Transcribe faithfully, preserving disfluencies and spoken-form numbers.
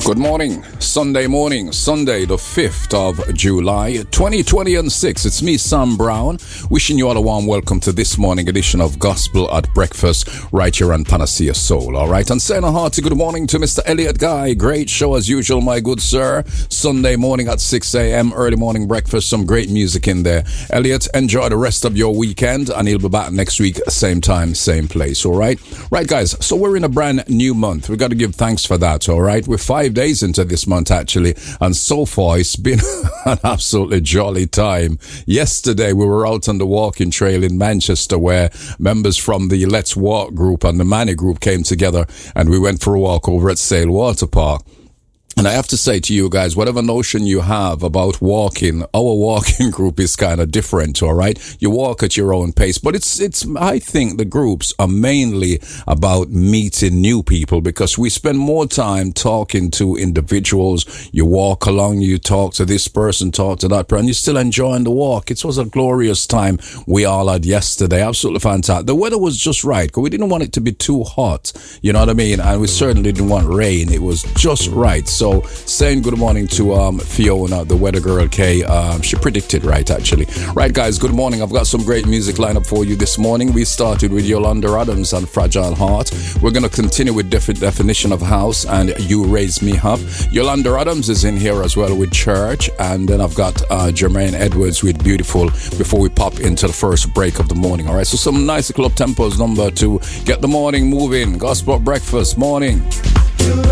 Good morning, Sunday morning, Sunday the fifth of July, twenty twenty and six. It's me, Sam Brown, wishing you all a warm welcome to this morning edition of Gospel at Breakfast right here on Panacea Soul, all right? And saying a hearty good morning to Mister Elliot Guy. Great show as usual, my good sir. Sunday morning at six a.m., early morning breakfast, some great music in there. Elliot, enjoy the rest of your weekend, and he'll be back next week, same time, same place, all right? Right, guys, so we're in a brand new month. We've got to give thanks for that, all right? We're five days into this month, actually, and so far it's been an absolutely jolly time. Yesterday we were out on the walking trail in Manchester where members from the Let's Walk group and the Manny group came together, and we went for a walk over at Sale Water Park. And I have to say to you guys, whatever notion you have about walking, our walking group is kind of different, all right? You walk at your own pace, but it's, it's, I think the groups are mainly about meeting new people because we spend more time talking to individuals. You walk along, you talk to this person, talk to that person, and you're still enjoying the walk. It was a glorious time we all had yesterday. Absolutely fantastic. The weather was just right because we didn't want it to be too hot, you know what I mean? And we certainly didn't want rain. It was just right. So So saying good morning to um, Fiona, the weather girl K. Um, she predicted right, actually. Right, guys, good morning. I've got some great music lined up for you this morning. We started with Yolanda Adams and Fragile Heart. We're going to continue with different definition of house and You Raise Me Up. Yolanda Adams is in here as well with Church. And then I've got uh, Jermaine Edwards with Beautiful before we pop into the first break of the morning. All right, so some nice club tempos number to get the morning moving. Gospel breakfast morning.